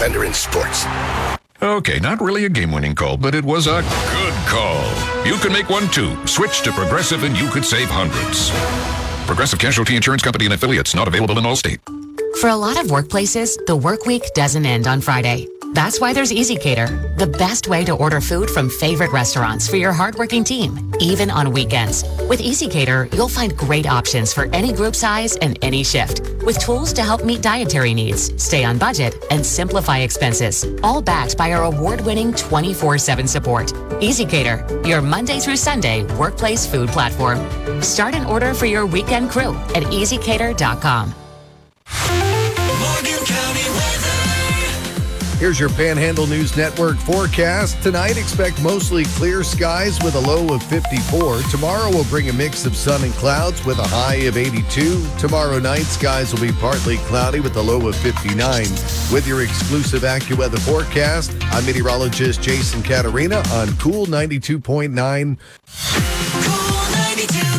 spender in sports. Okay, not really a game-winning call, but it was a good call. You can make one too. Switch to Progressive and you could save hundreds. Progressive Casualty Insurance Company and affiliates, not available in all states. For a lot of workplaces, the work week doesn't end on Friday. That's why there's EasyCater, the best way to order food from favorite restaurants for your hardworking team, even on weekends. With EasyCater, you'll find great options for any group size and any shift, with tools to help meet dietary needs, stay on budget, and simplify expenses, all backed by our award-winning 24/7 support. EasyCater, your Monday through Sunday workplace food platform. Start an order for your weekend crew at easycater.com. Here's your Panhandle News Network forecast. Tonight, expect mostly clear skies with a low of 54. Tomorrow will bring a mix of sun and clouds with a high of 82. Tomorrow night, skies will be partly cloudy with a low of 59. With your exclusive AccuWeather forecast, I'm meteorologist Jason Catarina on Cool 92.9. Cool 92.